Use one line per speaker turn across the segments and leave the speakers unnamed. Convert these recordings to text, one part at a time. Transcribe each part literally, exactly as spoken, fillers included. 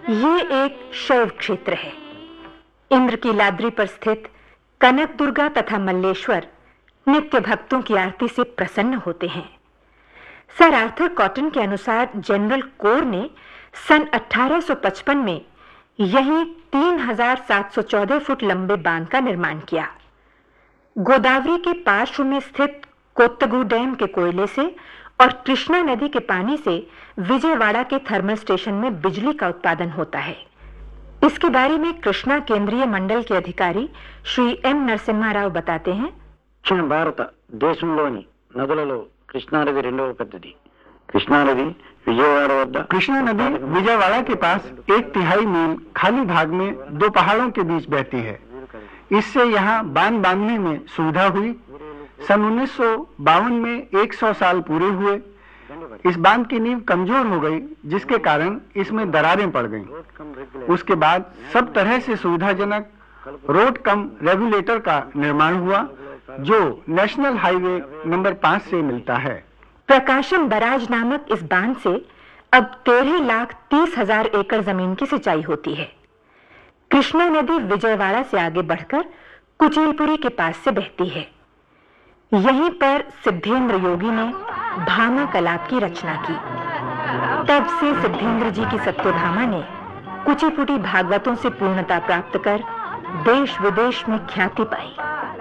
ये एक शैव क्षेत्र है। इंद्र की लाद्री पर स्थित कनक दुर्गा तथा मल्लेश्वर नित्य भक्तों की आरती से प्रसन्न होते हैं। सर आर्थर कॉटन के अनुसार जनरल कोर ने सन अठारह सौ पचपन में यहीं तीन हज़ार सात सौ चौदह फुट लंबे बांध का निर्माण किया। गोदावरी के पार्श्व में स्थित कोत्तगू डैम के कोयले से और कृष्णा नदी के पानी से विजयवाड़ा के थर्मल स्टेशन में बिजली का उत्पादन होता है। इसके बारे में कृष्णा केंद्रीय मंडल के अधिकारी श्री एम नरसिम्हा राव बताते हैं।
दक्षिण भारत देशंलोनी नदुలలో कृष्णा नदी రెండవ పెద్దది। कृष्णा नदी विजयवाड़ा वद्द
कृष्णा नदी विजयवाड़ा के पास एक तिहाई मील खाली भाग में दो पहाड़ों के बीच बहती है। इससे यहाँ बांध बांधने में सुविधा हुई। सन उन्नीस सौ बावन में सौ साल पूरे हुए। इस बांध की नींव कमजोर हो गई, जिसके कारण इसमें दरारें पड़ गईं। उसके बाद सब तरह से सुविधाजनक रोड कम रेगुलेटर का निर्माण हुआ, जो नेशनल हाईवे नंबर पांच से मिलता है।
प्रकाशम बराज नामक इस बांध से अब तेरह लाख तीस हजार एकड़ जमीन की सिंचाई होती है। कृष्णा नदी विजयवाड़ा से आगे बढ़कर कुचेलपुरी के पास से बहती है। यहीं पर सिद्धेंद्र योगी ने भामा कलाप की रचना की। तब से सिद्धेंद्र जी की सत्यभामा ने कुचिपुड़ी भागवतों से पूर्णता प्राप्त कर देश विदेश में ख्याति पाई।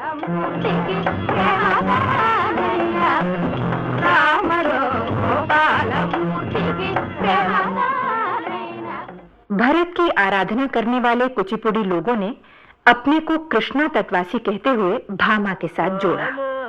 भरत की आराधना करने वाले कुचिपुड़ी लोगों ने अपने को कृष्णा तटवासी कहते हुए भामा के साथ जोड़ा।